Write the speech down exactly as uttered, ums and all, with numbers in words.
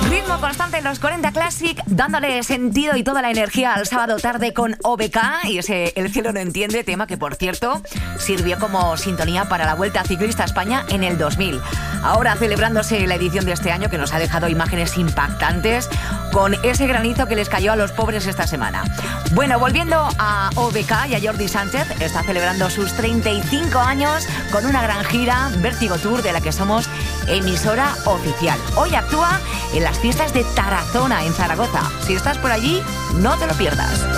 Ritmo constante en los cuarenta Classic, dándole sentido y toda la energía al sábado tarde con O B K y ese El cielo no entiende, tema que, por cierto, sirvió como sintonía para la Vuelta Ciclista a España en el dos mil. Ahora celebrándose la edición de este año, que nos ha dejado imágenes impactantes con ese granizo que les cayó a los pobres esta semana. Bueno, volviendo a O B K y a Jordi Sánchez, está celebrando sus treinta y cinco años con una gran gira, Vértigo Tour, de la que somos emisora oficial. Hoy actúa en las fiestas de Tarazona, en Zaragoza. Si estás por allí, no te lo pierdas.